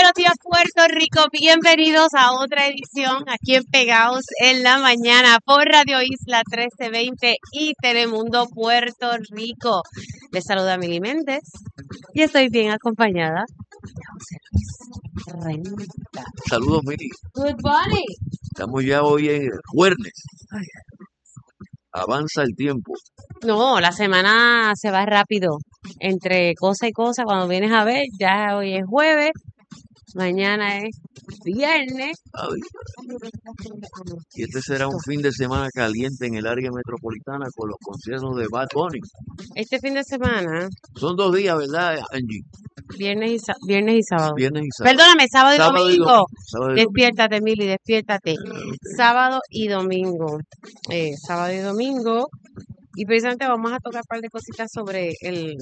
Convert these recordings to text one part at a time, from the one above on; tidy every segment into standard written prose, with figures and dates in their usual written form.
buenos días, Puerto Rico. Bienvenidos a otra edición aquí en Pegados en la Mañana por Radio Isla 1320 y Telemundo Puerto Rico. Les saluda Mili Méndez y estoy bien acompañada de José Luis Renta. Saludos, Mili. Good morning. Estamos ya hoy en jueves. Avanza el tiempo. No, la semana se va rápido. Entre cosa y cosa, cuando vienes a ver, ya hoy es jueves, mañana es viernes. Ay. Y este será un fin de semana caliente en el área metropolitana con los conciertos de Bad Bunny. Este fin de semana, Son 2 días, ¿verdad, Angie? viernes y sábado. Viernes y sábado. Perdóname, sábado y domingo. Sábado y Despiértate, Mili, despiértate. Sábado y domingo. Sábado y domingo. Y precisamente vamos a tocar un par de cositas sobre el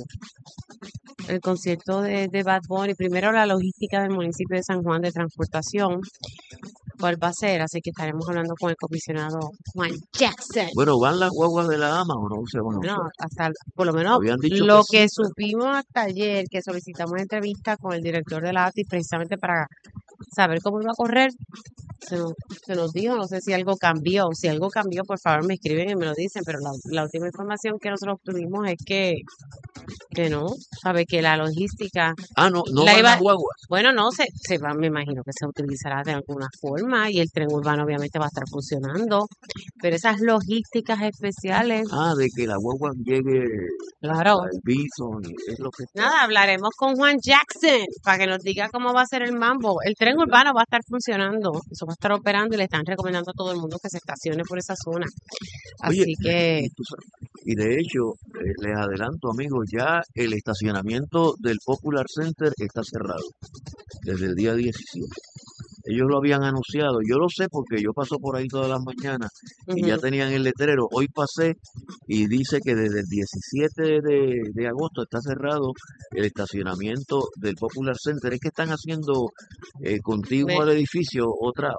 concierto de Bad Bunny. Primero, la logística del municipio de San Juan de transportación. ¿Cuál va a ser? Así que estaremos hablando con el comisionado Juan Jackson. Bueno, ¿van las guaguas de la AMA o no se van a usar? No, hasta por lo menos Habían dicho lo que que supimos hasta ayer, que solicitamos entrevista con el director de la ATI precisamente para saber cómo iba a correr. Se nos dijo, no sé si algo cambió. Si algo cambió, por favor me escriben y me lo dicen, pero la última información que nosotros tuvimos es que no, sabe que la logística. No van las guaguas. Bueno, no, se va, me imagino que se utilizará de alguna forma y el tren urbano obviamente va a estar funcionando, pero esas logísticas especiales. De que la guagua llegue claro al Bison, es lo que está. Nada, hablaremos con Juan Jackson para que nos diga cómo va a ser el mambo. El tren urbano va a estar funcionando, eso va a estar operando y le están recomendando a todo el mundo que se estacione por esa zona. Así Oye, que... Y de hecho, les adelanto, amigos, ya el estacionamiento del Popular Center está cerrado desde el día 17. Ellos lo habían anunciado, yo lo sé porque yo paso por ahí todas las mañanas y ya tenían el letrero. Hoy pasé y dice que desde el 17 de agosto está cerrado el estacionamiento del Popular Center. Es que están haciendo contiguo al edificio otra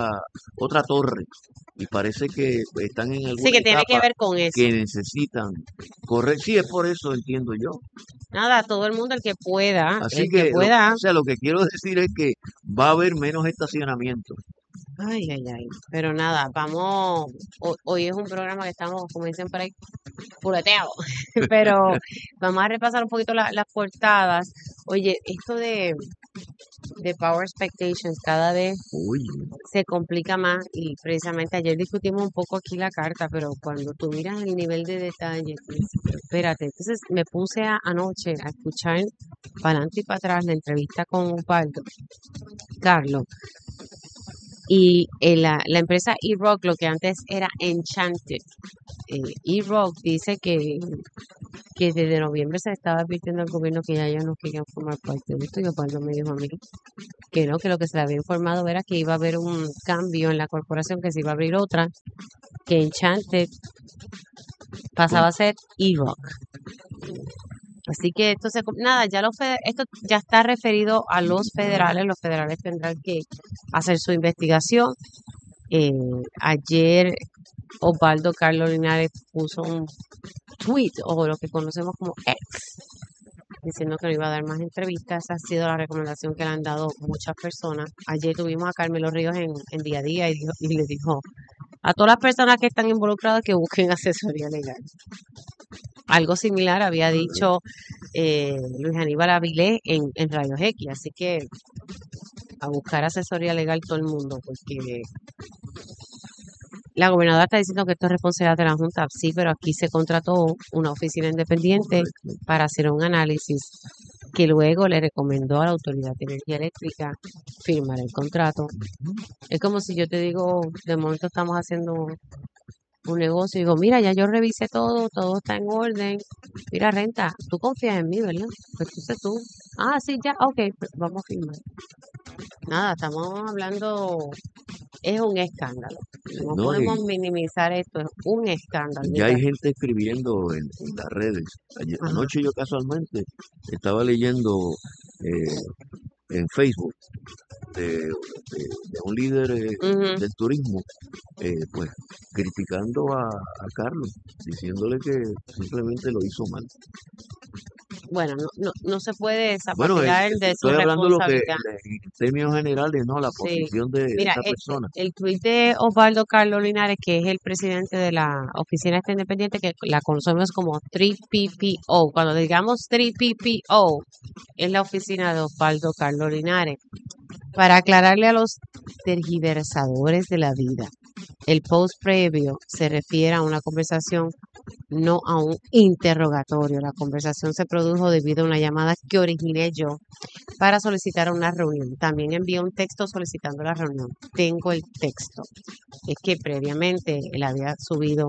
torre y parece que están en alguna sí, que tiene que ver con eso. Que necesitan correr. Sí, es por eso, entiendo yo. Nada, todo el mundo el que pueda. Así que pueda. Lo que quiero decir es que va a haber menos estacionamiento. Ay. Pero nada, vamos. Hoy es un programa que estamos, como dicen por ahí, pureteado. Pero vamos a repasar un poquito las portadas. Oye, esto de Power Expectations cada vez se complica más y precisamente ayer discutimos un poco aquí la carta, pero cuando tú miras el nivel de detalle, espérate, entonces me puse anoche a escuchar para adelante y para atrás la entrevista con Carlos, y la empresa E-Rock, lo que antes era Enchanted, E-Rock dice que desde noviembre se estaba advirtiendo al gobierno que ya ellos no querían formar parte de esto, y Osvaldo me dijo a mí que no, que lo que se le había informado era que iba a haber un cambio en la corporación, que se iba a abrir otra, que Enchanted pasaba a ser E-Rock. Así que esto esto ya está referido a los federales tendrán que hacer su investigación. Ayer Osvaldo Carlos Linares puso un tweet, o lo que conocemos como X, diciendo que no iba a dar más entrevistas. Esa ha sido la recomendación que le han dado muchas personas. Ayer tuvimos a Carmelo Ríos en Día a Día y le dijo a todas las personas que están involucradas que busquen asesoría legal. Algo similar había dicho Luis Aníbal Avilés en Rayos X, así que a buscar asesoría legal todo el mundo, porque la gobernadora está diciendo que esto es responsabilidad de la Junta. Sí, pero aquí se contrató una oficina independiente para hacer un análisis que luego le recomendó a la Autoridad de Energía Eléctrica firmar el contrato. Es como si yo te digo, de momento estamos haciendo un negocio y digo, mira, ya yo revisé todo está en orden. Mira, Renta, tú confías en mí, ¿verdad? Pues entonces tú. Sí, ya, ok, pues vamos a firmar. Nada, estamos hablando, es un escándalo. No podemos minimizar esto, es un escándalo. Ya hay gente escribiendo en las redes. Anoche yo casualmente estaba leyendo en Facebook de un líder del turismo, pues criticando a Carlos, diciéndole que simplemente lo hizo mal. bueno, no se puede Bueno, desapatriar de su estoy hablando lo que, responsabilidad. en términos generales, ¿no? La Sí. posición de Mira, esta persona. el tuit de Osvaldo Carlos Linares, que es el presidente de la oficina esta independiente, que la conocemos como 3PPO. Cuando digamos 3PPO, es la oficina de Osvaldo Carlos Linares. Para aclararle a los tergiversadores de la vida, el post previo se refiere a una conversación, no a un interrogatorio. La conversación se produjo debido a una llamada que originé yo para solicitar una reunión. También envié un texto solicitando la reunión. Tengo el texto. Es que previamente él había subido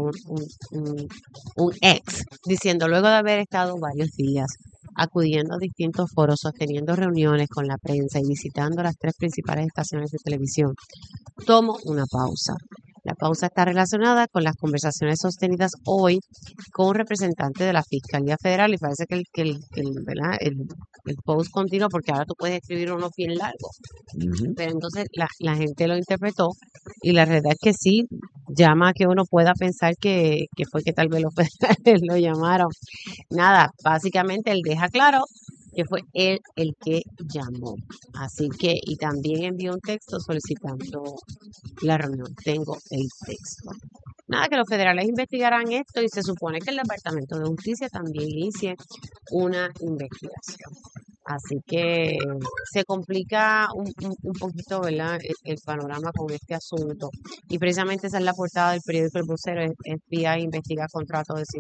un ex diciendo, luego de haber estado varios días acudiendo a distintos foros, sosteniendo reuniones con la prensa y visitando las 3 principales estaciones de televisión, tomo una pausa. La pausa está relacionada con las conversaciones sostenidas hoy con un representante de la Fiscalía Federal y parece que ¿verdad? El post continúa porque ahora tú puedes escribir uno bien largo. Ujú. Pero entonces la gente lo interpretó y la realidad es que sí, llama a que uno pueda pensar que fue que tal vez los federales lo llamaron. Nada, básicamente él deja claro que fue él el que llamó. Así que, y también envió un texto solicitando la reunión. Tengo el texto. Nada, que los federales investigarán esto y se supone que el Departamento de Justicia también inicie una investigación. Así que se complica un poquito, ¿verdad? El panorama con este asunto. Y precisamente esa es la portada del periódico El Vocero. FBI investiga contrato de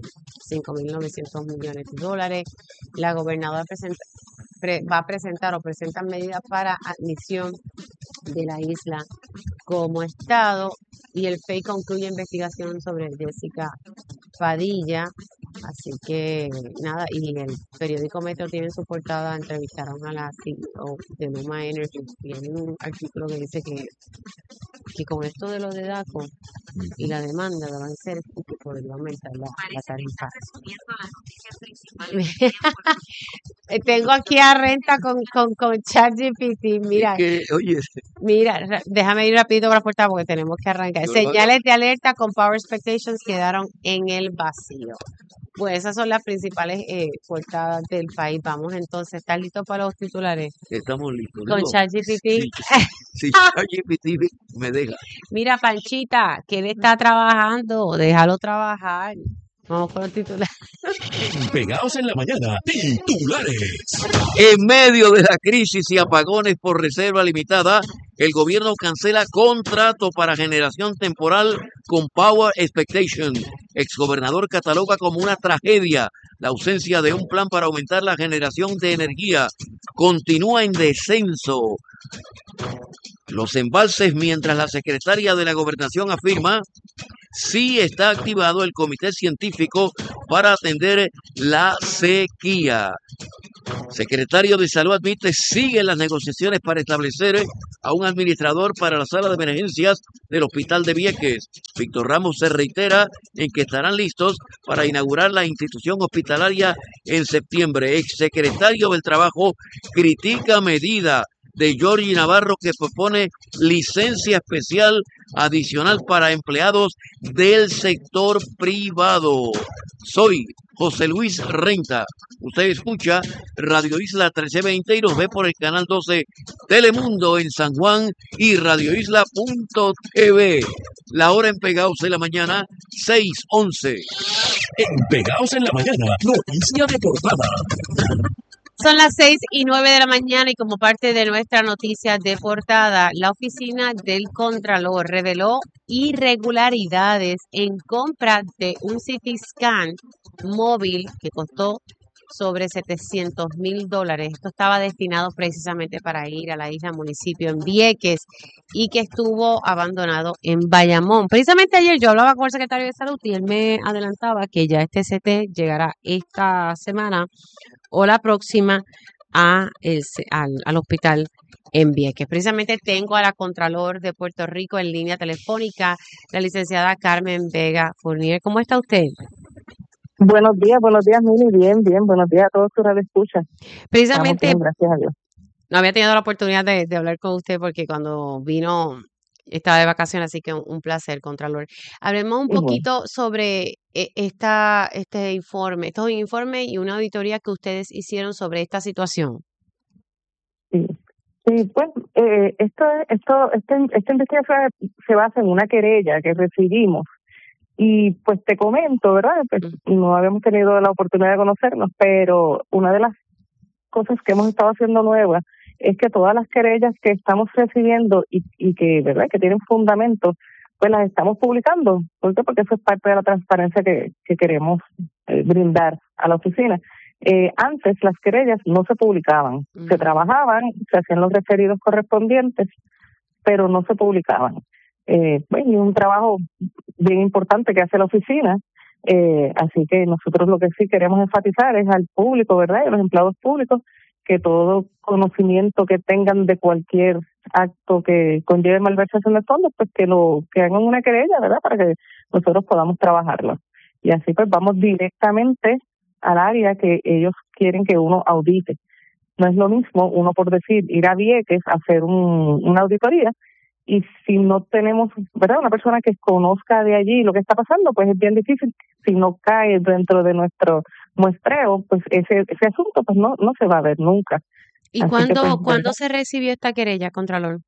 5.900 millones de dólares. La gobernadora va a presentar o presenta medidas para admisión de la isla como estado. Y el FEI concluye investigación sobre Jessica Padilla. Así que nada, y el periódico Metro tiene en su portada, entrevistaron a la CEO de Luma Energy y hay un artículo que dice que con esto de lo de DACO y la demanda van a ser que podría aumentar la tarifa. Tengo aquí a Renta con ChatGPT. Es Mira, que, oye, déjame ir rápido para la portada porque tenemos que arrancar. yo lo hago. Señales de alerta con Power Expectations quedaron en el vacío. Pues esas son las principales portadas del país. Vamos entonces, ¿estás listo para los titulares? Estamos listos. Con Digo, ChatGPT. si ChatGPT me deja. Mira, Panchita, que él está trabajando, déjalo trabajar. Vamos con los titulares. Pegados en la mañana, titulares. En medio de la crisis y apagones por reserva limitada, el gobierno cancela contrato para generación temporal con Power Expectation. Exgobernador cataloga como una tragedia la ausencia de un plan para aumentar la generación de energía. Continúa en descenso los embalses, mientras la secretaria de la Gobernación afirma sí está activado el comité científico para atender la sequía. Secretario de Salud admite sigue las negociaciones para establecer a un administrador para la sala de emergencias del Hospital de Vieques. Víctor Ramos se reitera en que estarán listos para inaugurar la institución hospitalaria en septiembre. Exsecretario del Trabajo critica medida de Georgie Navarro que propone licencia especial adicional para empleados del sector privado. Soy José Luis Renta. Usted escucha Radio Isla 1320 y nos ve por el canal 12 Telemundo en San Juan y radioisla.tv. La hora en Pegados en la mañana, 6:11. En Pegados en la mañana, noticia de portada. Son las 6:09 de la mañana y como parte de nuestra noticia de portada, la oficina del Contralor reveló irregularidades en compra de un CT scan móvil que costó sobre $700,000. Esto estaba destinado precisamente para ir a la isla municipio en Vieques y que estuvo abandonado en Bayamón. Precisamente ayer yo hablaba con el secretario de Salud y él me adelantaba que ya este CT llegará esta semana o la próxima al hospital en Vieques. Precisamente tengo a la Contralor de Puerto Rico en línea telefónica, la licenciada Carmen Vega Fournier. ¿Cómo está usted? Buenos días, Mili. Bien, buenos días a todos tus radioescuchas. Precisamente, Estamos bien, gracias a Dios. no había tenido la oportunidad de hablar con usted porque cuando vino estaba de vacaciones, así que un placer, Contralor. Hablemos un Igual. poquito sobre este informe, estos informes y una auditoría que ustedes hicieron sobre esta situación? Sí, sí, pues esta investigación se basa en una querella que recibimos y pues te comento, ¿verdad? Pues no habíamos tenido la oportunidad de conocernos, pero una de las cosas que hemos estado haciendo nuevas es que todas las querellas que estamos recibiendo y que, ¿verdad?, que tienen fundamento, pues las estamos publicando. ¿Por qué? Porque eso es parte de la transparencia que queremos brindar a la oficina. Antes las querellas no se publicaban, se trabajaban, se hacían los referidos correspondientes, pero no se publicaban. Pues, y un trabajo bien importante que hace la oficina, así que nosotros lo que sí queremos enfatizar es al público, ¿verdad?, y a los empleados públicos, que todo conocimiento que tengan de cualquier acto que conlleve malversación de fondos, pues que hagan una querella, ¿verdad?, para que nosotros podamos trabajarlo. Y así pues vamos directamente al área que ellos quieren que uno audite. No es lo mismo uno, por decir, ir a Vieques a hacer una auditoría, y si no tenemos, ¿verdad?, una persona que conozca de allí lo que está pasando, pues es bien difícil. Si no cae dentro de nuestro muestreo, pues ese asunto pues no se va a ver nunca. ¿Y Así que, pues, cuándo se recibió esta querella, Contralor?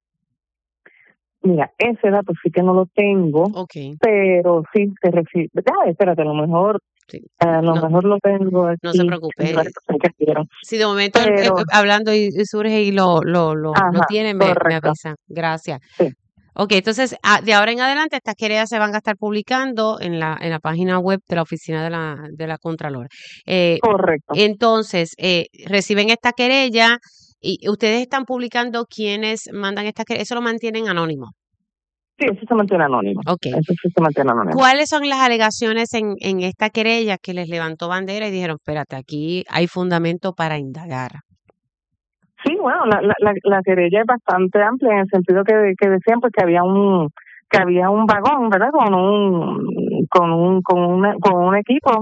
Mira, ese dato sí que no lo tengo, Okay. pero sí se recibe. Espérate, a lo mejor Sí. mejor lo tengo aquí. No se preocupe. Si de momento Pero, hablando y surge y lo tiene, me correcto. avisa. Gracias. Sí. Ok, entonces de ahora en adelante estas querellas se van a estar publicando en la página web de la oficina de la Contralor. Correcto. Entonces, reciben esta querella y ustedes están publicando quiénes mandan esta querella. Eso lo mantienen anónimo. Sí, eso se mantiene anónimo. Okay. Eso sí se mantiene anónimo. ¿Cuáles son las alegaciones en esta querella que les levantó bandera y dijeron, espérate, aquí hay fundamento para indagar? Sí, bueno, la querella es bastante amplia en el sentido que decían pues que había un vagón, ¿verdad?, con un equipo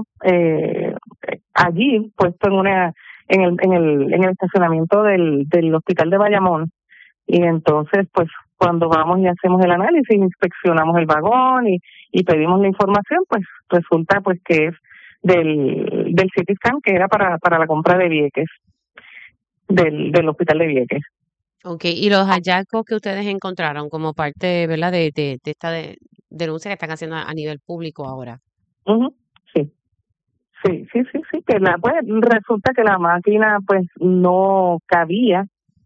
allí puesto en el estacionamiento del hospital de Bayamón. Y entonces pues cuando vamos y hacemos el análisis, inspeccionamos el vagón y pedimos la información, pues resulta pues que es del CT scan que era para la compra de Vieques, del hospital de Vieques. Okay, y los hallazgos que ustedes encontraron como parte, ¿verdad?, de esta denuncia que están haciendo a nivel público ahora. Sí, que pues resulta que la máquina pues no cabía,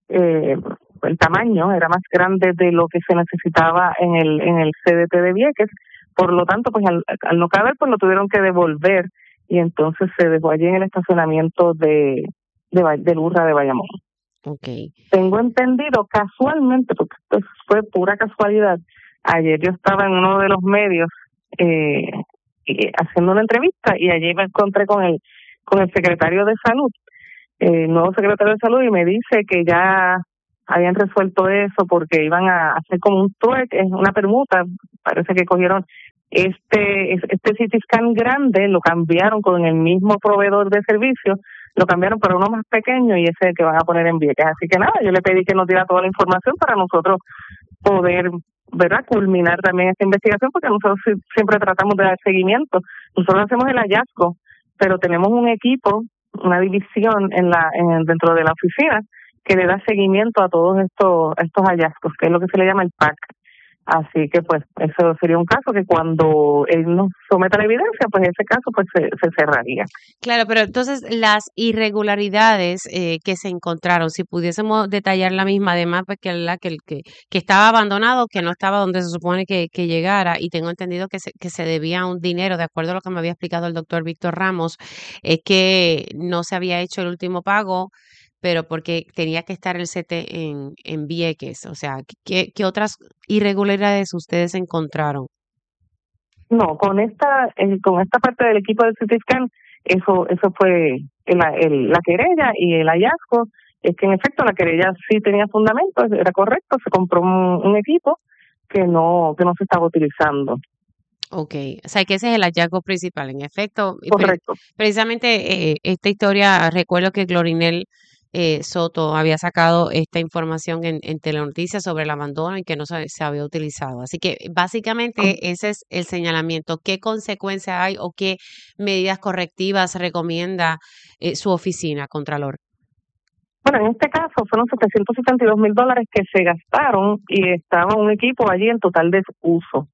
el tamaño era más grande de lo que se necesitaba en el CDT de Vieques, por lo tanto pues al no caber pues lo tuvieron que devolver y entonces se dejó allí en el estacionamiento del URRA de Bayamón. Okay. Tengo entendido casualmente, porque esto fue pura casualidad, ayer yo estaba en uno de los medios haciendo una entrevista y allí me encontré con el secretario de salud, el nuevo secretario de salud, y me dice que ya habían resuelto eso porque iban a hacer como un trueque, una permuta. Parece que cogieron este CT scan grande, lo cambiaron con el mismo proveedor de servicios, lo cambiaron para uno más pequeño y ese es el que van a poner en Vieques. Así que nada, yo le pedí que nos diera toda la información para nosotros poder, ¿verdad?, culminar también esta investigación, porque nosotros siempre tratamos de dar seguimiento. Nosotros hacemos el hallazgo, pero tenemos un equipo, una división dentro de la oficina que le da seguimiento a todos estos hallazgos, que es lo que se le llama el PAC. Así que pues eso sería un caso que cuando él nos someta la evidencia, pues ese caso pues se cerraría. Claro, pero entonces las irregularidades que se encontraron, si pudiésemos detallar la misma, además pues que estaba abandonado, que no estaba donde se supone que llegara, y tengo entendido que se debía un dinero, de acuerdo a lo que me había explicado el doctor Víctor Ramos, es que no se había hecho el último pago, pero porque tenía que estar el CT en Vieques. O sea, ¿qué otras irregularidades ustedes encontraron? No, con esta parte del equipo de CT scan, eso fue la querella y el hallazgo. Es que en efecto la querella sí tenía fundamento, era correcto, se compró un equipo que no se estaba utilizando. Okay, o sea que ese es el hallazgo principal, en efecto. Correcto. Precisamente esta historia, recuerdo que Glorinel Soto había sacado esta información en Telenoticias sobre el abandono y que no se había utilizado. Así que básicamente ese es el señalamiento. ¿Qué consecuencias hay o qué medidas correctivas recomienda su oficina, Contralor? Bueno, en este caso fueron $772,000 que se gastaron y estaba un equipo allí en total desuso.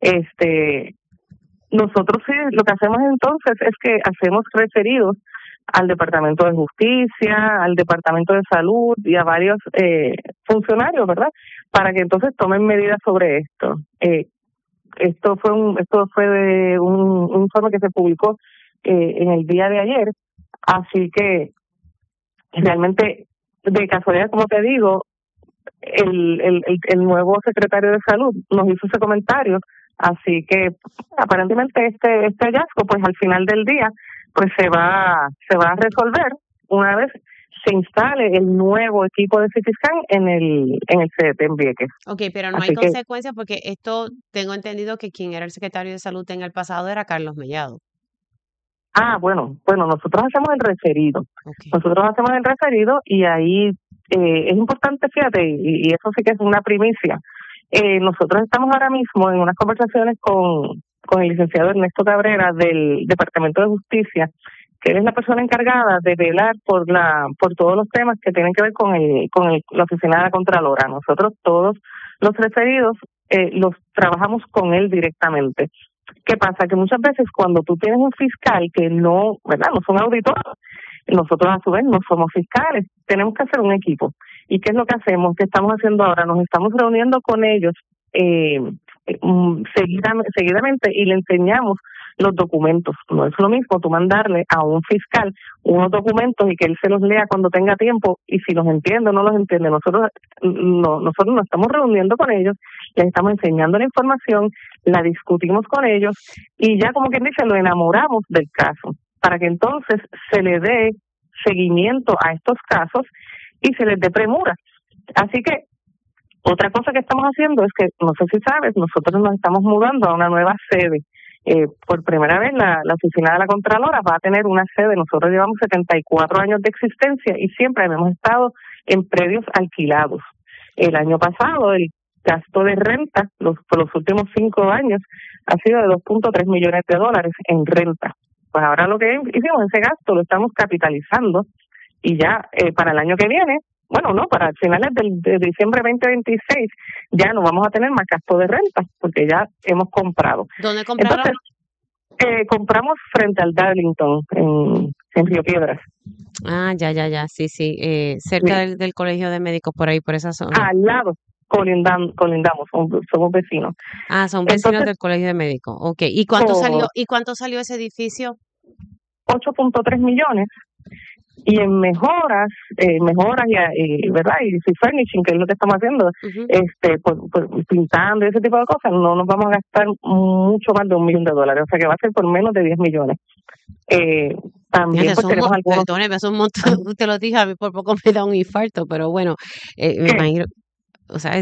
Nosotros sí, lo que hacemos entonces es que hacemos referidos al Departamento de Justicia, al Departamento de Salud y a varios funcionarios, ¿verdad? Para que entonces tomen medidas sobre esto. Esto fue de un informe que se publicó en el día de ayer, así que realmente, de casualidad, como te digo, el nuevo secretario de Salud nos hizo ese comentario, así que aparentemente este hallazgo, pues al final del día, pues se va a resolver una vez se instale el nuevo equipo de CT scan en el CDT en Vieques. Ok, pero no hay consecuencias porque esto tengo entendido que quien era el secretario de Salud en el pasado era Carlos Mellado. Bueno, nosotros hacemos el referido. Okay. Nosotros hacemos el referido y ahí es importante, fíjate, y eso sí que es una primicia. Nosotros estamos ahora mismo en unas conversaciones con el licenciado Ernesto Cabrera del Departamento de Justicia, que él es la persona encargada de velar por todos los temas que tienen que ver con la oficina de la Contralora. Nosotros todos los referidos los trabajamos con él directamente. ¿Qué pasa? Que muchas veces cuando tú tienes un fiscal que no, ¿verdad? No son auditores, nosotros a su vez no somos fiscales, tenemos que hacer un equipo. ¿Y qué es lo que hacemos? ¿Qué estamos haciendo ahora? Nos estamos reuniendo con ellos seguidamente y le enseñamos los documentos. No es lo mismo tú mandarle a un fiscal unos documentos y que él se los lea cuando tenga tiempo y si los entiende o no los entiende. Nosotros nos estamos reuniendo con ellos, les estamos enseñando la información, la discutimos con ellos y ya, como quien dice, lo enamoramos del caso para que entonces se le dé seguimiento a estos casos y se les dé premura. Así que otra cosa que estamos haciendo es que, no sé si sabes, nosotros nos estamos mudando a una nueva sede. Por primera vez la oficina de la Contralora va a tener una sede. Nosotros llevamos 74 años de existencia y siempre hemos estado en predios alquilados. El año pasado el gasto de renta por los últimos 5 años ha sido de $2.3 millones en renta. Pues ahora lo que hicimos, ese gasto lo estamos capitalizando y ya para el año que viene, para finales de diciembre 2026 ya no vamos a tener más gasto de renta porque ya hemos comprado. ¿Dónde compraron? Entonces, compramos frente al Darlington en Río Piedras. Ya, sí, cerca Sí. del Colegio de Médicos, por ahí, por esa zona. Al lado, colindamos, somos vecinos. Son vecinos Entonces, del Colegio de Médicos. Okay. ¿Y cuánto salió ese edificio? 8.3 millones. Y en mejoras y ¿verdad? Y furnishing, que es lo que estamos haciendo, Uh-huh. pintando y ese tipo de cosas, no nos vamos a gastar mucho más de $1 millón. O sea que va a ser por menos de 10 millones. También Fíjate, pues tenemos algunos. perdóneme, es un montón, te lo dije, a mí por poco me da un infarto, pero bueno, me imagino, o sea,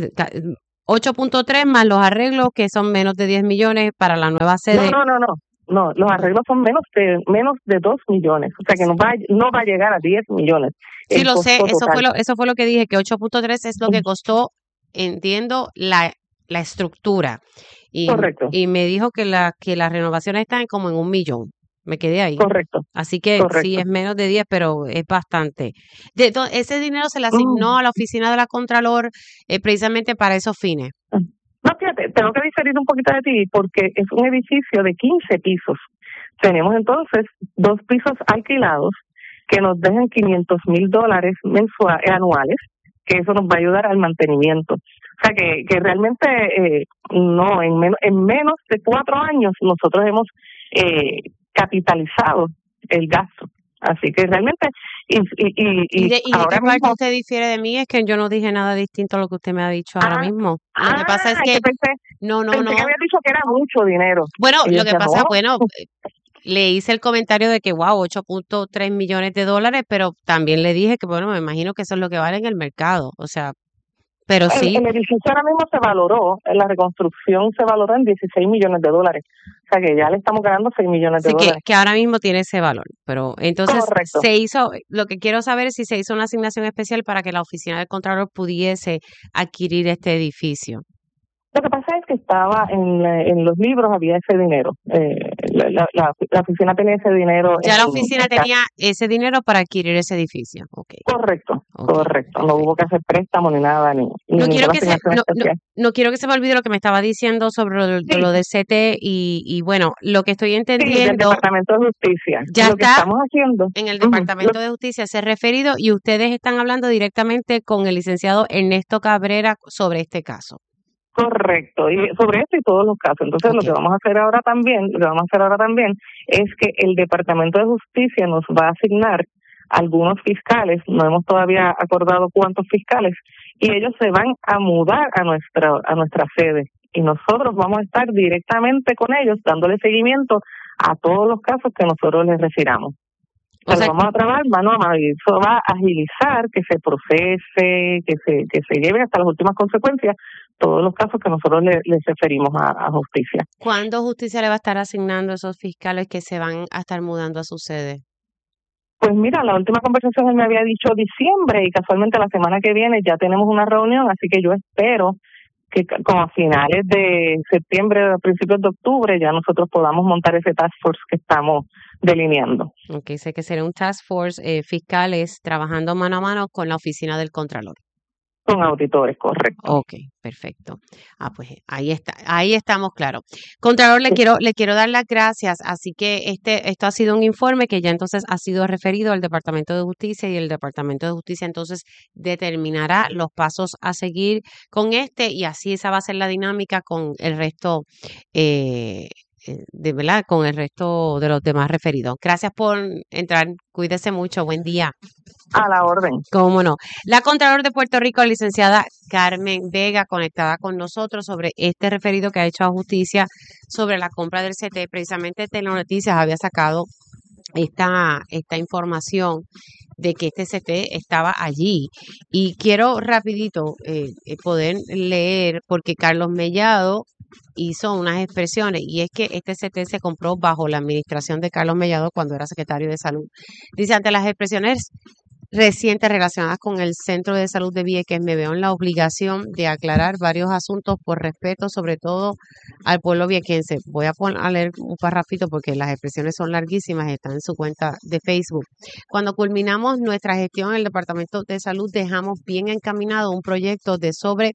8.3 más los arreglos que son menos de 10 millones para la nueva sede. No, los arreglos son menos de 2 millones, o sea que no va a llegar a 10 millones. Sí, lo sé, eso fue lo que dije, que 8.3 es lo que costó, entiendo, la estructura. Correcto. Y me dijo que las renovaciones están como en 1 millón. Me quedé ahí. Correcto. Así que sí, es menos de 10, pero es bastante. Ese dinero se le asignó a la oficina de la Contralor precisamente para esos fines. No, fíjate, tengo que diferir un poquito de ti porque es un edificio de 15 pisos. Tenemos entonces 2 pisos alquilados que nos dejan $500,000 anuales, que eso nos va a ayudar al mantenimiento. O sea que realmente en menos de 4 años nosotros hemos capitalizado el gasto. Así que realmente ¿Y de ahora qué parte mismo usted difiere de mí? Es que yo no dije nada distinto a lo que usted me ha dicho ahora mismo. Lo que pasa es que pensé no. que había dicho que era mucho dinero. Bueno, Y yo lo que decía, pasa, no. le hice el comentario de que, wow, 8.3 millones de dólares, pero también le dije que, bueno, me imagino que eso es lo que vale en el mercado. O sea, Pero sí, El edificio ahora mismo se valoró, la reconstrucción se valoró en $16 millones. O sea que ya le estamos ganando $6 millones. sí que ahora mismo tiene ese valor. Pero entonces Correcto. lo que quiero saber es si se hizo una asignación especial para que la oficina del Contralor pudiese adquirir este edificio. Lo que pasa es que estaba en los libros, había ese dinero. La oficina tenía ese dinero. Ya la oficina tenía ese dinero para adquirir ese edificio. Okay. Correcto, Okay, correcto. No hubo que hacer préstamo ni nada, ni no quiero ninguna que se, asignación especial. no quiero que se me olvide lo que me estaba diciendo sobre lo del CT y bueno, lo que estoy Sí, del entendiendo Departamento de Justicia. ya Lo que está estamos haciendo, en el Departamento de Justicia, se ha referido y ustedes están hablando directamente con el licenciado Ernesto Cabrera sobre este caso. correcto, y sobre esto y todos los casos. Entonces, lo que vamos a hacer ahora también, es que el Departamento de Justicia nos va a asignar algunos fiscales, no hemos todavía acordado cuántos fiscales, y ellos se van a mudar a nuestra sede, y nosotros vamos a estar directamente con ellos dándole seguimiento a todos los casos que nosotros les refiramos. O sea, vamos a trabajar mano a mano y eso va a agilizar que se procese, que se lleve hasta las últimas consecuencias todos los casos que nosotros les referimos a justicia. ¿Cuándo justicia le va a estar asignando esos fiscales que se van a estar mudando a su sede? Pues mira, la última conversación él me había dicho diciembre y casualmente la semana que viene ya tenemos una reunión, así que yo espero que como a finales de septiembre, a principios de octubre, ya nosotros podamos montar ese task force que estamos delineando. Ok, sé que será un task force fiscales trabajando mano a mano con la oficina del Contralor. Con auditores, correcto. Ok, perfecto. Pues ahí estamos claros. Contralor, le quiero dar las gracias. Así que esto ha sido un informe que ya entonces ha sido referido al Departamento de Justicia y el Departamento de Justicia entonces determinará los pasos a seguir con y así esa va a ser la dinámica con el resto ¿verdad? Con el resto de los demás referidos. Gracias por entrar. Cuídese mucho. Buen día. A la orden. Cómo no. La Contralor de Puerto Rico, licenciada Carmen Vega, conectada con nosotros sobre este referido que ha hecho a Justicia sobre la compra del CT. Precisamente Telenoticias había sacado esta información de que este CT estaba allí. Y quiero rapidito poder leer, porque Carlos Mellado hizo unas expresiones, y es que este CT se compró bajo la administración de Carlos Mellado cuando era secretario de Salud. Dice, ante las expresiones recientes relacionadas con el Centro de Salud de Vieques, me veo en la obligación de aclarar varios asuntos por respeto, sobre todo al pueblo viequense. Voy a leer un parrafito porque las expresiones son larguísimas, están en su cuenta de Facebook. Cuando culminamos nuestra gestión en el Departamento de Salud, dejamos bien encaminado un proyecto de sobre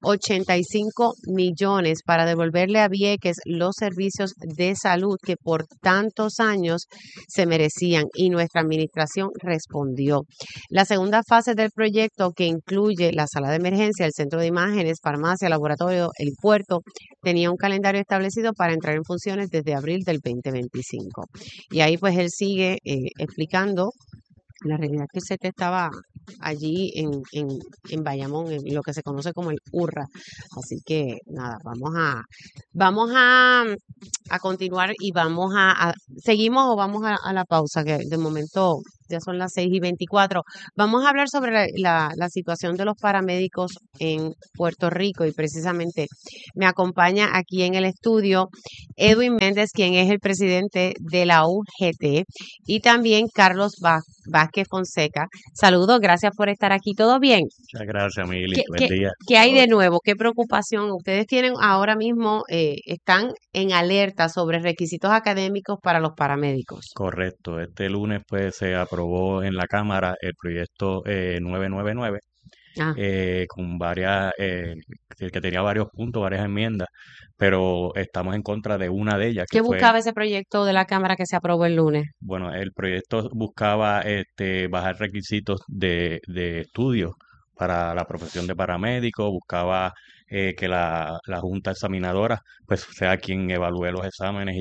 85 millones para devolverle a Vieques los servicios de salud que por tantos años se merecían, y nuestra administración respondió. La segunda fase del proyecto, que incluye la sala de emergencia, el centro de imágenes, farmacia, laboratorio, el puerto, tenía un calendario establecido para entrar en funciones desde abril del 2025. Y ahí pues él sigue explicando la realidad que el CT estaba allí en Bayamón, en lo que se conoce como el URRA. Así que nada, vamos a continuar y seguimos o vamos a la pausa, que de momento ya son las 6:24. Vamos a hablar sobre la situación de los paramédicos en Puerto Rico, y precisamente me acompaña aquí en el estudio Edwin Méndez, quien es el presidente de la UGT, y también Carlos Vázquez Fonseca. Saludos, gracias por estar aquí. ¿Todo bien? Muchas gracias, Mili. Buen día. ¿Qué hay de nuevo? ¿Qué preocupación? Ustedes tienen ahora mismo, están en alerta sobre requisitos académicos para los paramédicos. Correcto. Este lunes pues se aprobó en la Cámara el proyecto 999 con varias, que tenía varios puntos, varias enmiendas, pero estamos en contra de una de ellas. ¿Qué buscaba ese proyecto de la Cámara que se aprobó el lunes? Bueno, el proyecto buscaba bajar requisitos de estudios para la profesión de paramédico, buscaba que la Junta Examinadora pues sea quien evalúe los exámenes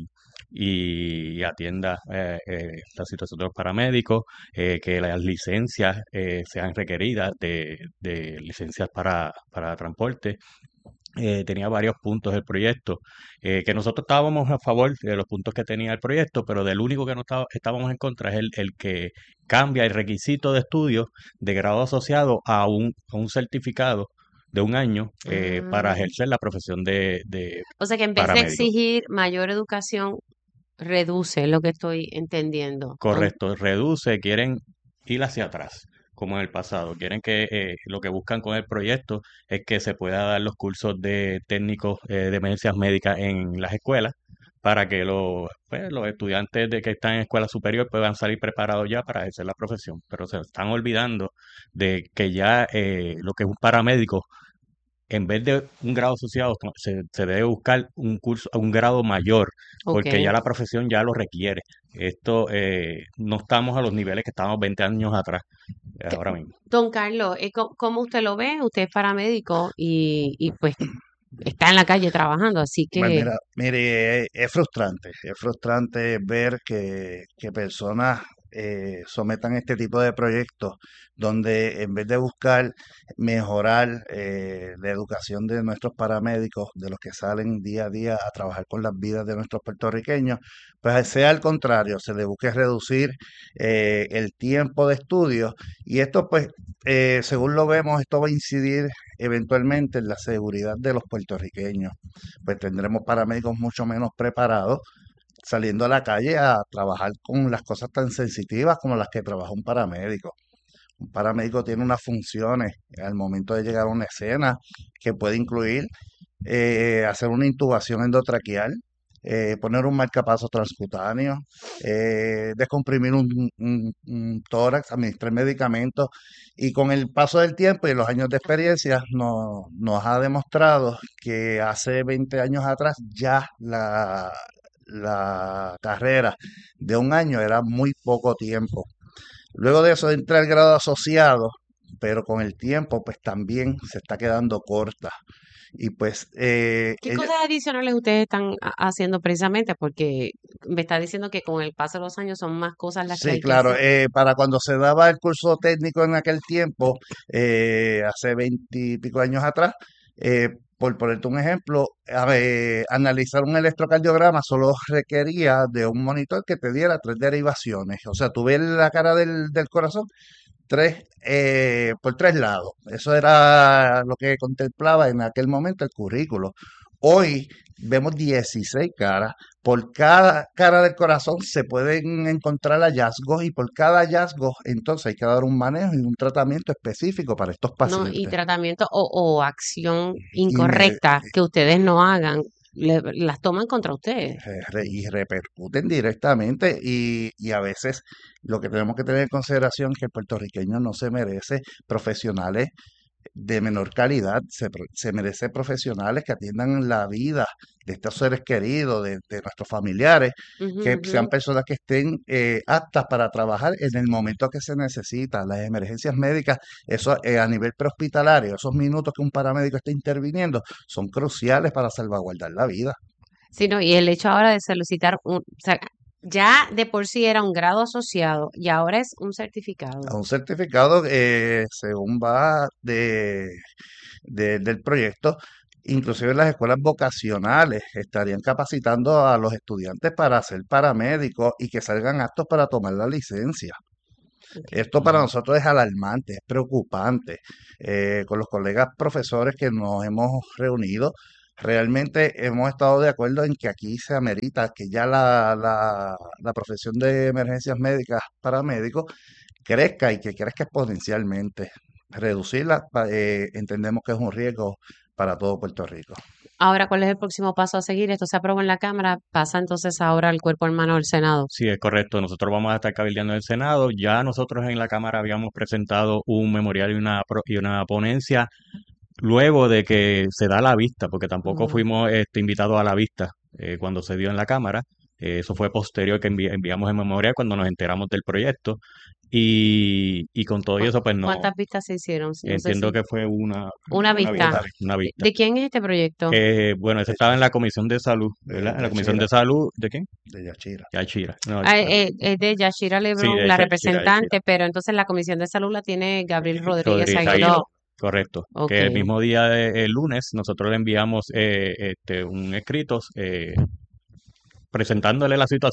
y atienda la situación de los paramédicos, que las licencias sean requeridas de licencias para transporte. Tenía varios puntos el proyecto, que nosotros estábamos a favor de los puntos que tenía el proyecto, pero del único que no estábamos en contra es el que cambia el requisito de estudio de grado asociado a un certificado de un año para Ah, ejercer la profesión de o sea que en vez de paramédico. exigir mayor educación, reduce lo que estoy entendiendo. Correcto, reduce, quieren ir hacia atrás, como en el pasado. Quieren que lo que buscan con el proyecto es que se pueda dar los cursos de técnicos de emergencias médicas en las escuelas para que los estudiantes de que están en escuela superior puedan salir preparados ya para ejercer la profesión. Pero se están olvidando de que ya lo que es un paramédico en vez de un grado asociado, se debe buscar un curso, un grado mayor, Ok. porque ya la profesión ya lo requiere. Esto no estamos a los niveles que estábamos 20 años atrás, Que- ahora mismo. Don Carlos, ¿cómo usted lo ve? Usted es paramédico y pues está en la calle trabajando, así Bueno, que mire, es frustrante ver que personas sometan este tipo de proyectos donde en vez de buscar mejorar la educación de nuestros paramédicos, de los que salen día a día a trabajar con las vidas de nuestros puertorriqueños, pues sea al contrario, se le busque reducir el tiempo de estudio y esto pues, según lo vemos, esto va a incidir eventualmente en la seguridad de los puertorriqueños pues tendremos paramédicos mucho menos preparados saliendo a la calle a trabajar con las cosas tan sensitivas como las que trabaja un paramédico. Un paramédico tiene unas funciones al momento de llegar a una escena que puede incluir hacer una intubación endotraqueal, poner un marcapaso transcutáneo, descomprimir un tórax, administrar medicamentos. Y con el paso del tiempo y los años de experiencia nos ha demostrado que hace 20 años atrás ya la carrera de un año era muy poco tiempo. Luego de eso entra el grado asociado, pero con el tiempo pues también se está quedando corta. Y pues ¿qué cosas adicionales ustedes están haciendo precisamente? Porque me está diciendo que con el paso de los años son más cosas las que sí, hay que claro, hacer. para cuando se daba el curso técnico en aquel tiempo, hace 20 y pico años atrás, por ponerte un ejemplo, analizar un electrocardiograma solo requería de un monitor que te diera 3 derivaciones. O sea, tú ves la cara del corazón por 3 lados. Eso era lo que contemplaba en aquel momento el currículo. Hoy vemos 16 caras. Por cada cara del corazón se pueden encontrar hallazgos y por cada hallazgo entonces hay que dar un manejo y un tratamiento específico para estos No, y pacientes. tratamiento o acción Inme- incorrecta que ustedes no hagan, las toman contra ustedes. y repercuten directamente y a veces lo que tenemos que tener en consideración es que el puertorriqueño no se merece profesionales de menor calidad, se merece profesionales que atiendan la vida de estos seres queridos, de nuestros familiares, Ujú, que ujú. sean personas que estén aptas para trabajar en el momento que se necesita. Las emergencias médicas, eso a nivel prehospitalario, esos minutos que un paramédico está interviniendo, son cruciales para salvaguardar la vida. Sí, no, y el hecho ahora de solicitar o sea, ya de por sí era un grado asociado y ahora es un certificado. A un certificado según va del proyecto, inclusive las escuelas vocacionales estarían capacitando a los estudiantes para ser paramédicos y que salgan aptos para tomar la licencia. Okay. Esto para nosotros es alarmante, es preocupante. Con los colegas profesores que nos hemos reunido, realmente hemos estado de acuerdo en que aquí se amerita que ya la profesión de emergencias médicas para médicos crezca y que crezca exponencialmente. Reducirla, entendemos que es un riesgo para todo Puerto Rico. Ahora, ¿cuál es el próximo paso a seguir? Esto se aprobó en la Cámara, pasa entonces ahora al cuerpo hermano del Senado. Sí, es correcto. Nosotros vamos a estar cabildeando en el Senado. Ya nosotros en la Cámara habíamos presentado un memorial y una ponencia luego de que se da la vista, porque tampoco Ujú. fuimos invitados a la vista cuando se dio en la Cámara. Eso fue posterior que enviamos el memorial cuando nos enteramos del proyecto. Y con todo ¿Cu- eso, pues no, ¿Cuántas vistas se hicieron? No sé entiendo si. que fue Una una vista. vista, una vista. ¿De quién es este proyecto? Bueno, ese De, estaba en la Comisión de Salud, de ¿verdad? En la Comisión Yachira, de Salud, ¿de quién? de Yachira. Yachira. No, Ah, es de Yashira sí, Lebrón, de la Yachira, Yachira. representante, pero entonces la Comisión de Salud la tiene Gabriel Rodríguez Rodríguez Aguiló. Aguiló, correcto. Ok. Que el mismo día, el lunes, nosotros le enviamos un escrito presentándole la situación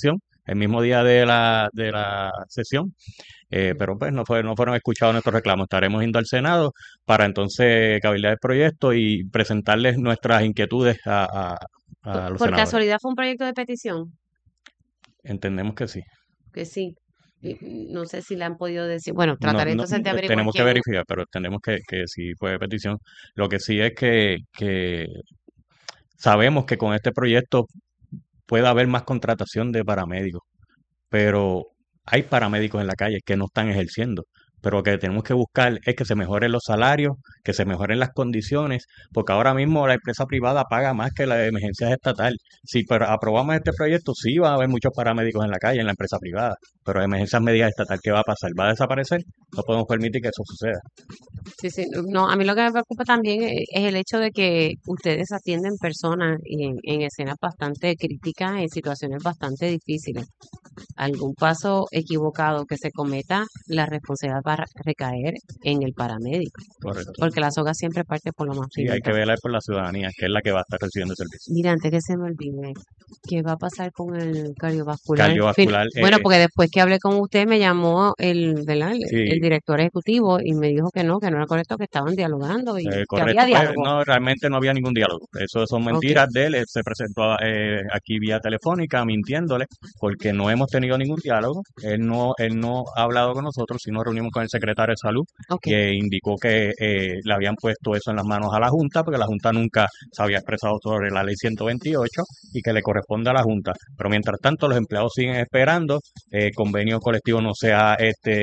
el mismo día de la sesión. Pero pues no fueron escuchados nuestros reclamos. Estaremos yendo al Senado para entonces cabildear el proyecto y presentarles nuestras inquietudes a los Por senadores. casualidad fue un proyecto de petición, Entendemos que sí. que sí. No sé si le han podido decir. Bueno, trataré entonces de averiguar tenemos que verificar, pero entendemos que sí fue petición. Lo que sí es que sabemos que con este proyecto puede haber más contratación de paramédicos, pero hay paramédicos en la calle que no están ejerciendo. Pero lo que tenemos que buscar es que se mejoren los salarios, que se mejoren las condiciones, porque ahora mismo la empresa privada paga más que la de emergencias estatal. Si aprobamos este proyecto, sí va a haber muchos paramédicos en la calle, en la empresa privada, pero emergencias médicas estatal, ¿qué va a pasar? ¿Va a desaparecer? No podemos permitir que eso suceda. Sí. No, a mí lo que me preocupa también es el hecho de que ustedes atienden personas en escenas bastante críticas, en situaciones bastante difíciles. Algún paso equivocado que se cometa, la responsabilidad va a recaer en el paramédico, Correcto. porque la soga siempre parte por lo más Sí, hay que finito. velar por la ciudadanía, que es la que va a estar recibiendo el servicio. Mira, antes que se me olvide, ¿qué va a pasar con el cardiovascular? Cardiovascular, Bueno, porque después que hablé con usted me llamó ¿verdad? El sí, director ejecutivo y me dijo que no era correcto, que estaban dialogando y que correcto. había Pues, diálogo. no, realmente no había ningún diálogo. Eso son Ok. mentiras de él. Él se presentó aquí vía telefónica mintiéndole porque no hemos tenido ningún diálogo. Él no ha hablado con nosotros, sino reunimos con el secretario de Salud, Ok. que indicó que le habían puesto eso en las manos a la Junta, porque la Junta nunca se había expresado sobre la ley 128 y que le corresponde a la Junta. Pero mientras tanto, los empleados siguen esperando. El convenio colectivo no se ha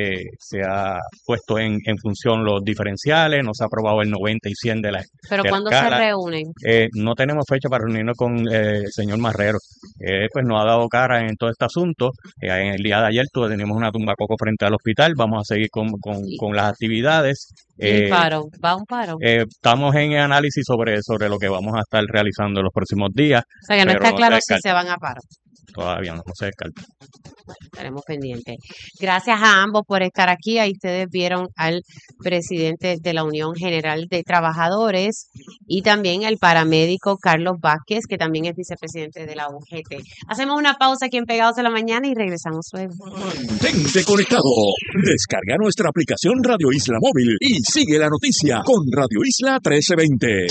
puesto en función los diferenciales, no se ha aprobado el 90 y 100 Pero de la ¿cuándo se escala. reúnen? No tenemos fecha para reunirnos con el señor Marrero. Pues no ha dado cara en todo este asunto. En el día de ayer teníamos una tumbacoco frente al hospital. Vamos a seguir con las actividades. ¿Y el paro? ¿Va a un paro? Estamos en análisis sobre lo que vamos a estar realizando en los próximos días, O sea, que no pero está no se claro si descarta. se van a paro. Todavía no se descarta. Estaremos pendientes. Gracias a ambos por estar aquí. Ahí ustedes vieron al presidente de la Unión General de Trabajadores y también al paramédico Carlos Vázquez, que también es vicepresidente de la UGT. Hacemos una pausa aquí en Pegados en la Mañana y regresamos luego. Mantente conectado. Descarga nuestra aplicación Radio Isla Móvil y sigue la noticia con Radio Isla 1320.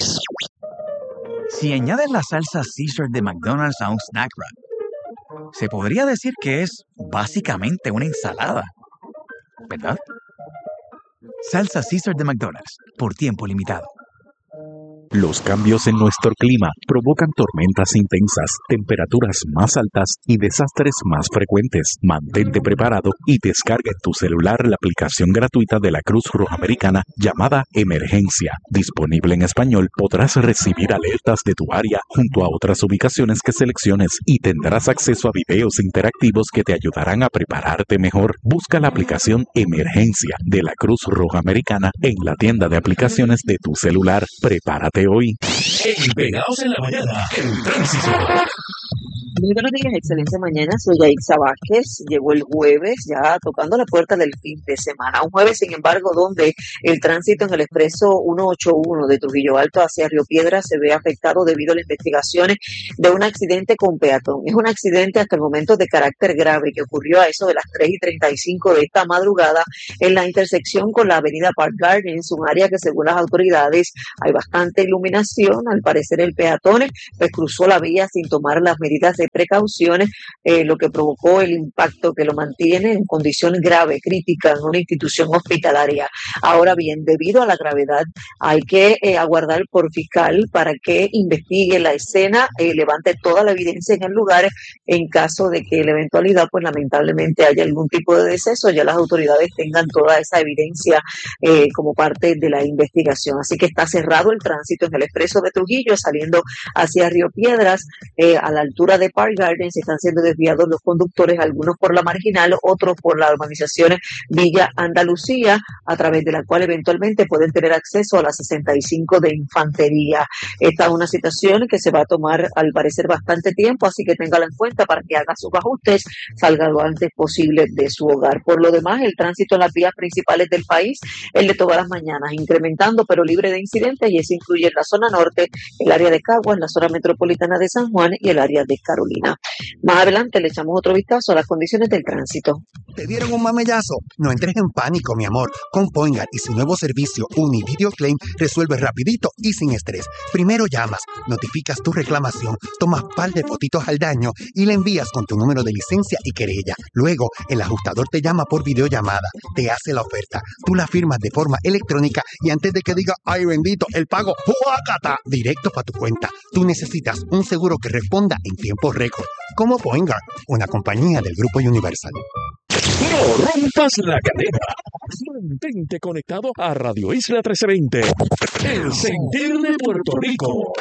Si añades la salsa Caesar de McDonald's a un snack wrap, se podría decir que es básicamente una ensalada, ¿verdad? Salsa Caesar de McDonald's, por tiempo limitado. Los cambios en nuestro clima provocan tormentas intensas, temperaturas más altas y desastres más frecuentes. Mantente preparado y descarga en tu celular la aplicación gratuita de la Cruz Roja Americana llamada Emergencia. Disponible en español, podrás recibir alertas de tu área junto a otras ubicaciones que selecciones y tendrás acceso a videos interactivos que te ayudarán a prepararte mejor. Busca la aplicación Emergencia de la Cruz Roja Americana en la tienda de aplicaciones de tu celular. Prepárate hoy. En Pegados en la Mañana, el tránsito. Muy buenos días, excelente mañana. Soy Yaitza Vázquez. Llegó el jueves, ya tocando la puerta del fin de semana. Un jueves, sin embargo, donde el tránsito en el expreso 181 de Trujillo Alto hacia Río Piedras se ve afectado debido a las investigaciones de un accidente con peatón. Es un accidente hasta el momento de carácter grave que ocurrió a eso de las 3:35 de esta madrugada en la intersección con la avenida Park Gardens, un área que según las autoridades hay bastante iluminación. Al parecer el peatón pues cruzó la vía sin tomar las medidas de precauciones, lo que provocó el impacto que lo mantiene en condición grave, crítica, en una institución hospitalaria. Ahora bien, debido a la gravedad, hay que aguardar por fiscal para que investigue la escena, levante toda la evidencia en el lugar. En caso de que la eventualidad, pues lamentablemente haya algún tipo de deceso, ya las autoridades tengan toda esa evidencia como parte de la investigación. Así que está cerrado el tránsito en el expreso de Trujillo, saliendo hacia Río Piedras, a la altura de Park Gardens. Están siendo desviados los conductores, algunos por la marginal, otros por la urbanización Villa Andalucía, a través de la cual eventualmente pueden tener acceso a la 65 de Infantería. Esta es una situación que se va a tomar al parecer bastante tiempo, así que téngala en cuenta para que haga sus ajustes, salga lo antes posible de su hogar. Por lo demás, el tránsito en las vías principales del país, el de todas las mañanas, incrementando pero libre de incidentes, y eso incluye en la zona norte, el área de Caguas, la zona metropolitana de San Juan y el área de Carolina. Carolina. Más adelante le echamos otro vistazo a las condiciones del tránsito. ¿Te dieron un mamellazo? No entres en pánico, mi amor. Con Poingar y su nuevo servicio Univideo Claim resuelve rapidito y sin estrés. Primero llamas, notificas tu reclamación, tomas par de fotitos al daño y le envías con tu número de licencia y querella. Luego, el ajustador te llama por videollamada, te hace la oferta, tú la firmas de forma electrónica y antes de que diga, ¡ay bendito!, el pago, ¡juácata!, directo para tu cuenta. Tú necesitas un seguro que responda en tiempo récord, como Poingar, una compañía del Grupo Universal. No rompas la cadena. Mantente conectado a Radio Isla 1320. El sentir de Puerto Rico.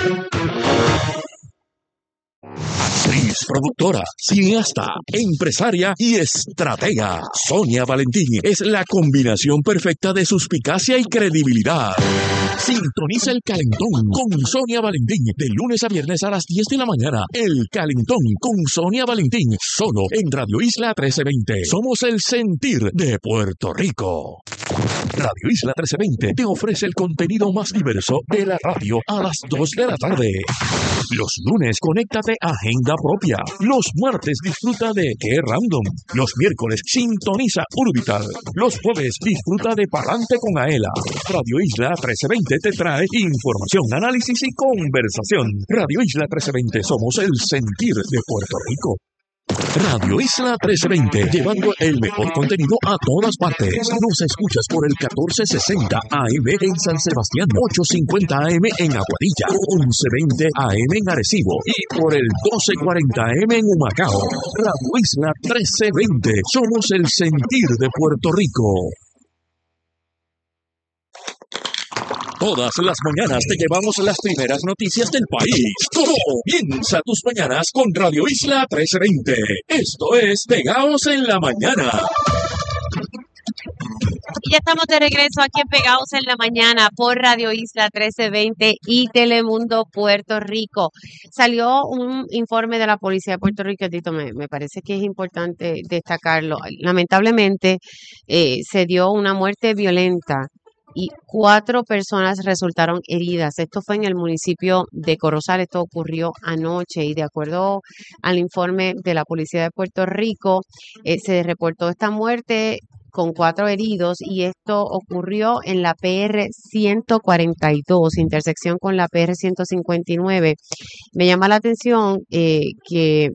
Actriz, productora, cineasta, empresaria y estratega. Sonia Valentín es la combinación perfecta de suspicacia y credibilidad. Sintoniza El Calentón con Sonia Valentín de lunes a viernes a las 10 de la mañana. El Calentón con Sonia Valentín, solo en Radio Isla 1320. Somos el sentir de Puerto Rico. Radio Isla 1320 te ofrece el contenido más diverso de la radio a las 2 de la tarde. Los lunes, conéctate a Agenda Propia. Los martes, disfruta de Qué Random. Los miércoles, sintoniza Urbital. Los jueves, disfruta de Palante con Aela. Radio Isla 1320 te trae información, análisis y conversación. Radio Isla 1320, somos el sentir de Puerto Rico. Radio Isla 1320, llevando el mejor contenido a todas partes. Nos escuchas por el 1460 AM en San Sebastián, 850 AM en Aguadilla, 1120 AM en Arecibo y por el 1240 AM en Humacao. Radio Isla 1320, somos el sentir de Puerto Rico. Todas las mañanas te llevamos las primeras noticias del país. Comienza tus mañanas con Radio Isla 1320. Esto es Pegados en la Mañana. Y ya estamos de regreso aquí en Pegados en la Mañana por Radio Isla 1320 y Telemundo Puerto Rico. Salió un informe de la Policía de Puerto Rico, Tito, me parece que es importante destacarlo. Lamentablemente se dio una muerte violenta y 4 personas resultaron heridas. Esto fue en el municipio de Corozal. Esto ocurrió anoche y de acuerdo al informe de la Policía de Puerto Rico, se reportó esta muerte con 4 heridos y esto ocurrió en la PR 142, intersección con la PR 159. Me llama la atención que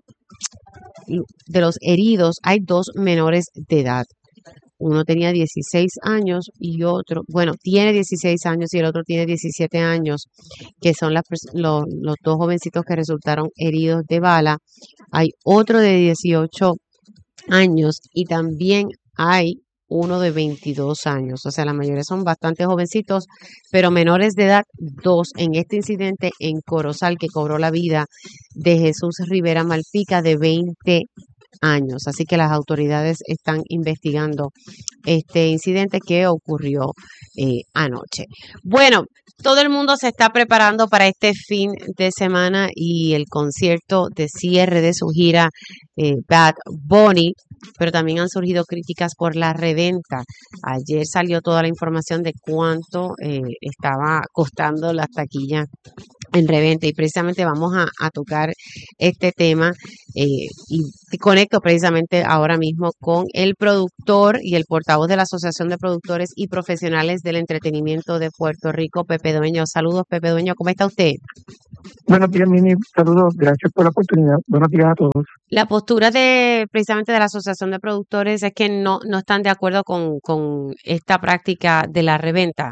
de los heridos hay 2 menores de edad. Uno tenía 16 años y otro, bueno, tiene 16 años y el otro tiene 17 años, que son los 2 jovencitos que resultaron heridos de bala. Hay otro de 18 años y también hay uno de 22 años. O sea, la mayoría son bastante jovencitos, pero menores de edad, 2 en este incidente en Corozal que cobró la vida de Jesús Rivera Malpica de 20 años. Así que las autoridades están investigando este incidente que ocurrió anoche. Bueno, todo el mundo se está preparando para este fin de semana y el concierto de cierre de su gira Bad Bunny, pero también han surgido críticas por la reventa. Ayer salió toda la información de cuánto estaba costando las taquillas en reventa y precisamente vamos a tocar este tema y conecto precisamente ahora mismo con el productor y el portavoz de la Asociación de Productores y Profesionales del Entretenimiento de Puerto Rico, Pepe Dueño. Saludos, Pepe Dueño, ¿cómo está usted? Buenos días, Mini. Saludos, gracias por la oportunidad. Buenos días a todos. La postura precisamente de la Asociación de Productores es que no están de acuerdo con esta práctica de la reventa.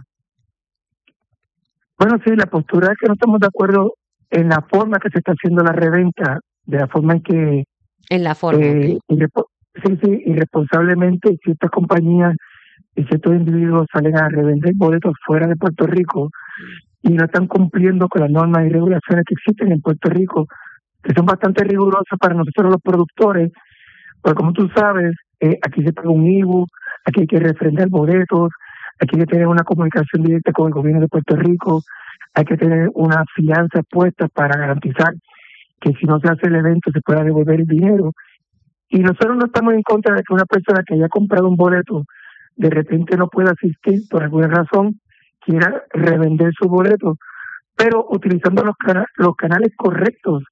Bueno, sí, la postura es que no estamos de acuerdo en la forma que se está haciendo la reventa, de la forma en que... En la forma, okay. Irresponsablemente ciertas compañías y ciertos individuos salen a revender boletos fuera de Puerto Rico y no están cumpliendo con las normas y regulaciones que existen en Puerto Rico, que son bastante rigurosas para nosotros los productores, porque como tú sabes, aquí se paga un IBU, aquí hay que refrendar boletos, aquí hay que tener una comunicación directa con el gobierno de Puerto Rico, hay que tener una fianza puesta para garantizar que si no se hace el evento se pueda devolver el dinero. Y nosotros no estamos en contra de que una persona que haya comprado un boleto de repente no pueda asistir por alguna razón, quiera revender su boleto, pero utilizando los canales correctos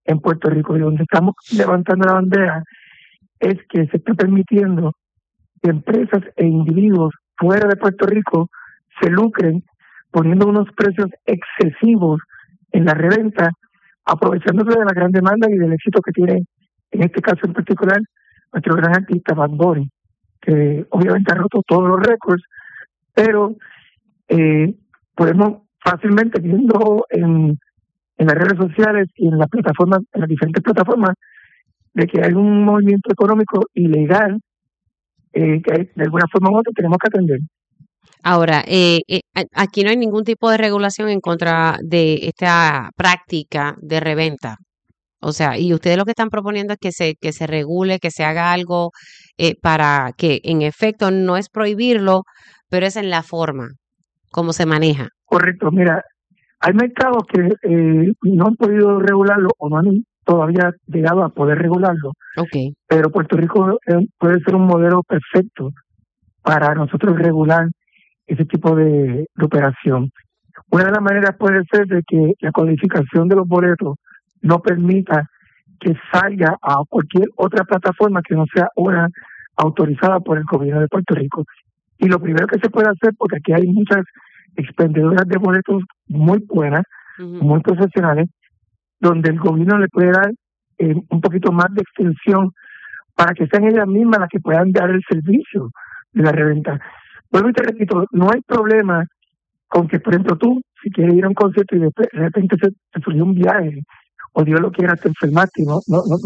en Puerto Rico, y donde estamos levantando la bandera es que se está permitiendo que empresas e individuos fuera de Puerto Rico se lucren poniendo unos precios excesivos en la reventa, aprovechándose de la gran demanda y del éxito que tiene, en este caso en particular, nuestro gran artista Bad Bunny, que obviamente ha roto todos los récords, pero podemos fácilmente, viendo en las redes sociales y en las plataformas, en las diferentes plataformas, de que hay un movimiento económico ilegal que de alguna forma u otra tenemos que atender. Ahora, aquí no hay ningún tipo de regulación en contra de esta práctica de reventa. O sea, y ustedes lo que están proponiendo es que se regule, que se haga algo para que, en efecto, no es prohibirlo, pero es en la forma, cómo se maneja. Correcto, mira, hay mercados que no han podido regularlo o no han todavía llegado a poder regularlo, Okay. pero Puerto Rico puede ser un modelo perfecto para nosotros regular ese tipo de operación. Una de las maneras puede ser de que la codificación de los boletos no permita que salga a cualquier otra plataforma que no sea una autorizada por el gobierno de Puerto Rico. Y lo primero que se puede hacer, porque aquí hay muchas expendedoras de boletos muy buenas, muy profesionales, donde el gobierno le puede dar un poquito más de extensión para que sean ellas mismas las que puedan dar el servicio de la reventa. Bueno, y te repito, no hay problema con que, por ejemplo, tú, si quieres ir a un concierto y de repente te surgió un viaje, o Dios lo quiera, te enfermaste, no.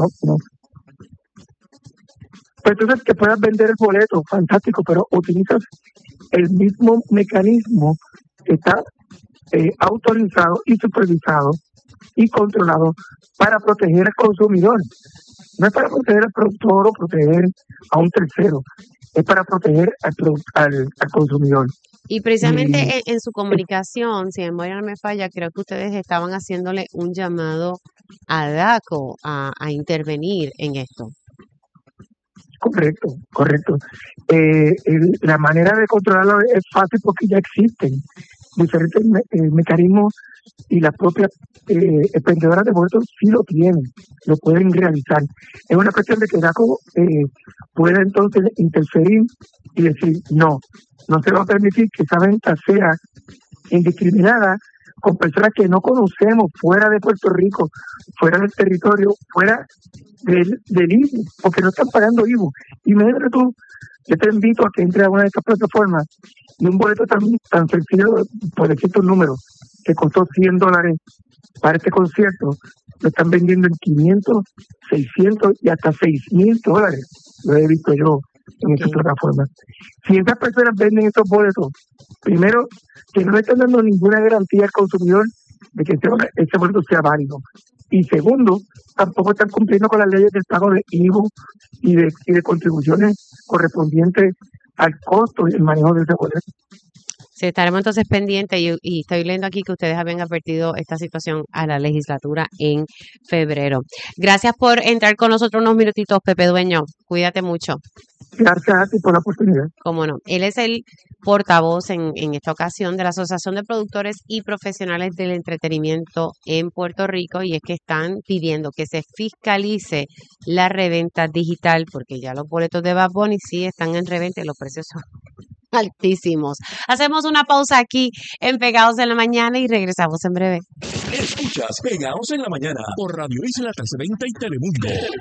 Pues entonces que puedas vender el boleto, fantástico, pero utilizas el mismo mecanismo que está autorizado y supervisado y controlado para proteger al consumidor. No es para proteger al productor o proteger a un tercero, es para proteger al consumidor. Y precisamente en su comunicación, si mi memoria no me falla, creo que ustedes estaban haciéndole un llamado a DACO a intervenir en esto. Correcto. La manera de controlarlo es fácil porque ya existen diferentes mecanismos y las propias expendedoras de boletos sí lo tienen, lo pueden realizar. Es una cuestión de que DACO pueda entonces interferir y decir no se va a permitir que esa venta sea indiscriminada con personas que no conocemos fuera de Puerto Rico, fuera del territorio, fuera del IVU, porque no están pagando IVU. Imagínate tú, yo te invito a que entres a una de estas plataformas y un boleto tan sencillo, por decirte un número, que costó $100 para este concierto, lo están vendiendo en 500, 600 y hasta $6,000. Lo he visto yo en estas plataformas. Si esas personas venden estos boletos, primero, que no le están dando ninguna garantía al consumidor de que ese boleto sea válido. Y segundo, tampoco están cumpliendo con las leyes del pago de IVU y de contribuciones correspondientes al costo y el manejo de ese boleto. Sí, estaremos entonces pendientes y estoy leyendo aquí que ustedes habían advertido esta situación a la legislatura en febrero. Gracias por entrar con nosotros unos minutitos, Pepe Dueño. Cuídate mucho. Gracias a ti por la oportunidad. Cómo no. Él es el portavoz en esta ocasión de la Asociación de Productores y Profesionales del Entretenimiento en Puerto Rico, y es que están pidiendo que se fiscalice la reventa digital, porque ya los boletos de Bad Bunny sí están en reventa y los precios son altísimos. Hacemos una pausa aquí en Pegados en la Mañana y regresamos en breve. Escuchas Pegados en la Mañana por Radio Isla 1320 y Telemundo.